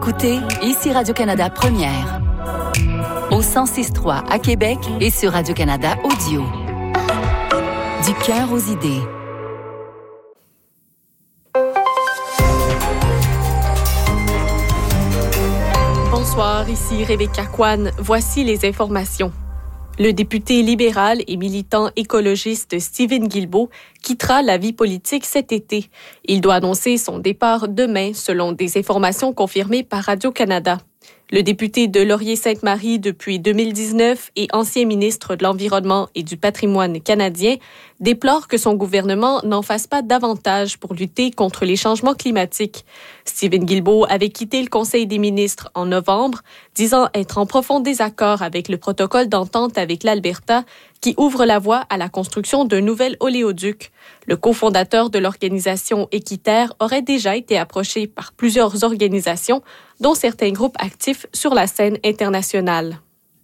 Écoutez, ici Radio-Canada Première. Au 106.3 à Québec et sur Radio-Canada Audio. Du cœur aux idées. Bonsoir, ici Rebecca Kwan. Voici les informations. Le député libéral et militant écologiste Stephen Guilbeault quittera la vie politique cet été. Il doit annoncer son départ demain, selon des informations confirmées par Radio-Canada. Le député de Laurier-Sainte-Marie depuis 2019 et ancien ministre de l'Environnement et du Patrimoine canadien déplore que son gouvernement n'en fasse pas davantage pour lutter contre les changements climatiques. Stephen Guilbeault avait quitté le Conseil des ministres en novembre, disant être en profond désaccord avec le protocole d'entente avec l'Alberta qui ouvre la voie à la construction d'un nouvel oléoduc. Le cofondateur de l'organisation Équiterre aurait déjà été approché par plusieurs organisations, dont certains groupes actifs sur la scène internationale.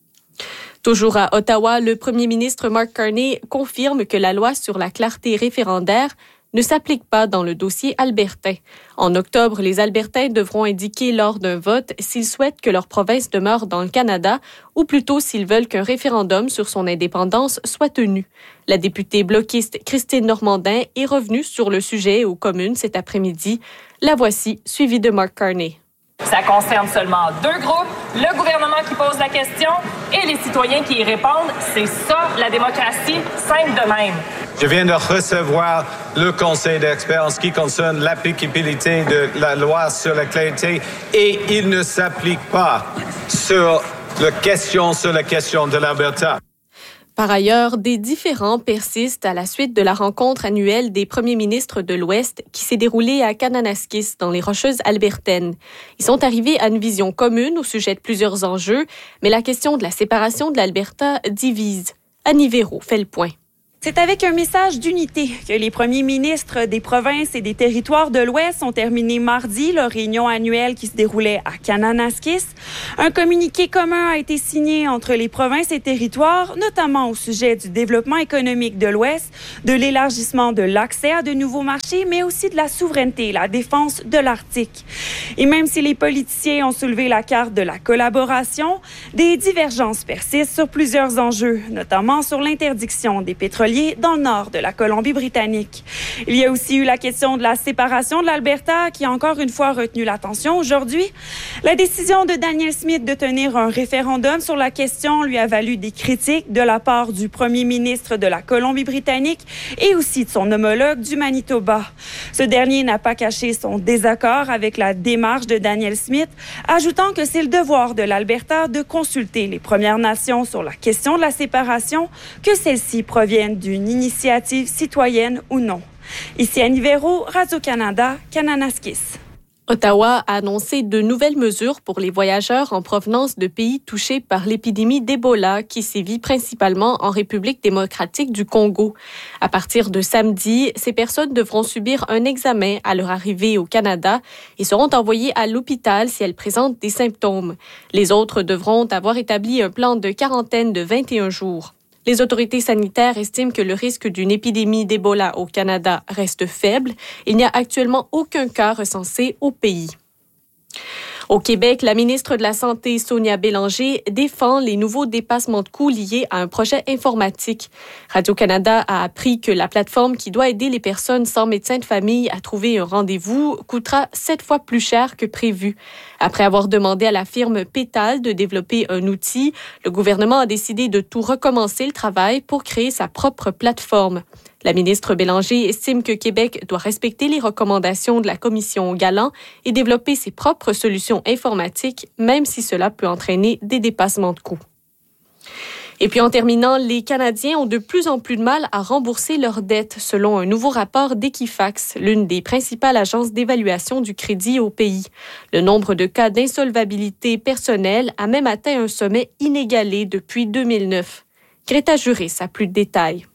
Toujours à Ottawa, le premier ministre Mark Carney confirme que la loi sur la clarté référendaire ne s'applique pas dans le dossier albertain. En octobre, les Albertains devront indiquer lors d'un vote s'ils souhaitent que leur province demeure dans le Canada ou plutôt s'ils veulent qu'un référendum sur son indépendance soit tenu. La députée bloquiste Christine Normandin est revenue sur le sujet aux communes cet après-midi. La voici, suivie de Mark Carney. Ça concerne seulement deux groupes, le gouvernement qui pose la question et les citoyens qui y répondent. C'est ça, la démocratie, simple de même. Je viens de recevoir le conseil d'experts en ce qui concerne l'applicabilité de la loi sur la clarté et il ne s'applique pas sur la question de l'Alberta. Par ailleurs, des différends persistent à la suite de la rencontre annuelle des premiers ministres de l'Ouest qui s'est déroulée à Kananaskis, dans les Rocheuses albertaines. Ils sont arrivés à une vision commune au sujet de plusieurs enjeux, mais la question de la séparation de l'Alberta divise. Annie Véro fait le point. C'est avec un message d'unité que les premiers ministres des provinces et des territoires de l'Ouest ont terminé mardi leur réunion annuelle qui se déroulait à Kananaskis. Un communiqué commun a été signé entre les provinces et territoires, notamment au sujet du développement économique de l'Ouest, de l'élargissement de l'accès à de nouveaux marchés, mais aussi de la souveraineté et la défense de l'Arctique. Et même si les politiciens ont soulevé la carte de la collaboration, des divergences persistent sur plusieurs enjeux, notamment sur l'interdiction des pétroliers dans le nord de la Colombie-Britannique. Il y a aussi eu la question de la séparation de l'Alberta qui a encore une fois retenu l'attention aujourd'hui. La décision de Danielle Smith de tenir un référendum sur la question lui a valu des critiques de la part du premier ministre de la Colombie-Britannique et aussi de son homologue du Manitoba. Ce dernier n'a pas caché son désaccord avec la démarche de Danielle Smith, ajoutant que c'est le devoir de l'Alberta de consulter les Premières Nations sur la question de la séparation, que celles-ci proviennent d'une initiative citoyenne ou non. Ici Annie Véro, Radio-Canada, Kananaskis. Ottawa a annoncé de nouvelles mesures pour les voyageurs en provenance de pays touchés par l'épidémie d'Ebola qui sévit principalement en République démocratique du Congo. À partir de samedi, ces personnes devront subir un examen à leur arrivée au Canada et seront envoyées à l'hôpital si elles présentent des symptômes. Les autres devront avoir établi un plan de quarantaine de 21 jours. Les autorités sanitaires estiment que le risque d'une épidémie d'Ebola au Canada reste faible. Il n'y a actuellement aucun cas recensé au pays. Au Québec, la ministre de la Santé, Sonia Bélanger, défend les nouveaux dépassements de coûts liés à un projet informatique. Radio-Canada a appris que la plateforme qui doit aider les personnes sans médecin de famille à trouver un rendez-vous coûtera 7 fois plus cher que prévu. Après avoir demandé à la firme Pétale de développer un outil, le gouvernement a décidé de tout recommencer le travail pour créer sa propre plateforme. La ministre Bélanger estime que Québec doit respecter les recommandations de la commission Galland et développer ses propres solutions informatiques, même si cela peut entraîner des dépassements de coûts. Et puis en terminant, les Canadiens ont de plus en plus de mal à rembourser leurs dettes, selon un nouveau rapport d'Equifax, l'une des principales agences d'évaluation du crédit au pays. Le nombre de cas d'insolvabilité personnelle a même atteint un sommet inégalé depuis 2009. Greta Juris a plus de détails.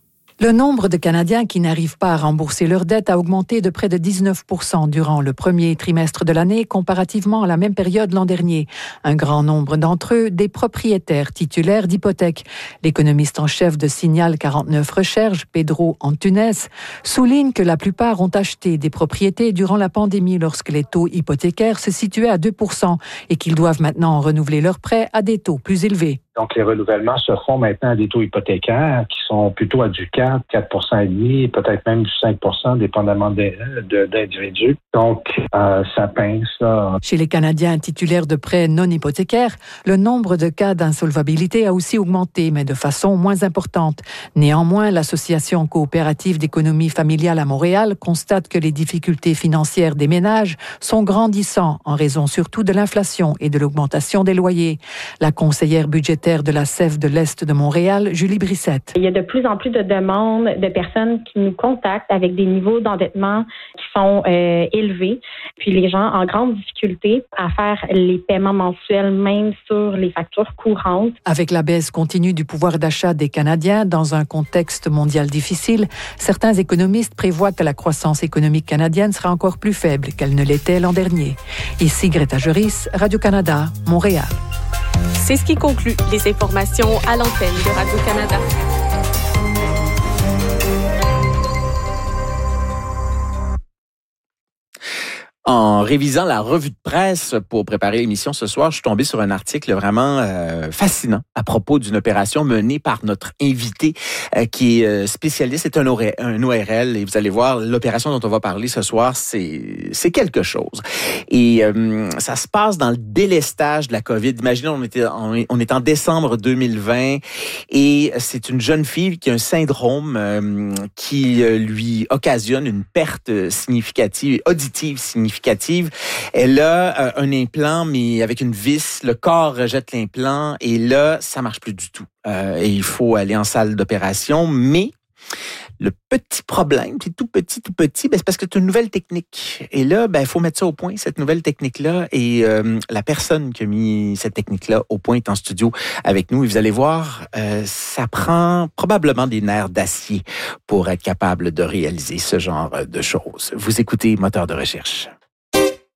Le nombre de Canadiens qui n'arrivent pas à rembourser leurs dettes a augmenté de près de 19% durant le premier trimestre de l'année comparativement à la même période l'an dernier. Un grand nombre d'entre eux, des propriétaires titulaires d'hypothèques. L'économiste en chef de Signal 49 Recherche, Pedro Antunes, souligne que la plupart ont acheté des propriétés durant la pandémie lorsque les taux hypothécaires se situaient à 2% et qu'ils doivent maintenant renouveler leurs prêts à des taux plus élevés. Donc, les renouvellements se font maintenant à des taux hypothécaires qui sont plutôt à du 4,5%, peut-être même du 5%, dépendamment d'individus. Donc, ça pince, là. Chez les Canadiens titulaires de prêts non hypothécaires, le nombre de cas d'insolvabilité a aussi augmenté, mais de façon moins importante. Néanmoins, l'Association coopérative d'économie familiale à Montréal constate que les difficultés financières des ménages sont grandissantes en raison surtout de l'inflation et de l'augmentation des loyers. La conseillère budgétaire de la SEF de l'Est de Montréal, Julie Brissette. Il y a de plus en plus de demandes de personnes qui nous contactent avec des niveaux d'endettement qui sont élevés. Puis les gens en grande difficulté à faire les paiements mensuels, même sur les factures courantes. Avec la baisse continue du pouvoir d'achat des Canadiens dans un contexte mondial difficile, certains économistes prévoient que la croissance économique canadienne sera encore plus faible qu'elle ne l'était l'an dernier. Ici Greta Juris, Radio-Canada, Montréal. C'est ce qui conclut les informations à l'antenne de Radio-Canada. En révisant la revue de presse pour préparer l'émission ce soir, je suis tombé sur un article vraiment fascinant à propos d'une opération menée par notre invité qui est spécialiste, c'est un ORL, et vous allez voir, l'opération dont on va parler ce soir, c'est quelque chose. Et ça se passe dans le délestage de la COVID. Imaginez, on est en décembre 2020 et c'est une jeune fille qui a un syndrome qui lui occasionne une perte significative, auditive significative. Elle a un implant, mais avec une vis. Le corps rejette l'implant et là, ça marche plus du tout. Et il faut aller en salle d'opération, mais le petit problème, c'est tout petit, c'est parce que c'est une nouvelle technique. Et là, il faut mettre ça au point, cette nouvelle technique-là. Et la personne qui a mis cette technique-là au point est en studio avec nous. Et vous allez voir, ça prend probablement des nerfs d'acier pour être capable de réaliser ce genre de choses. Vous écoutez Moteur de recherche.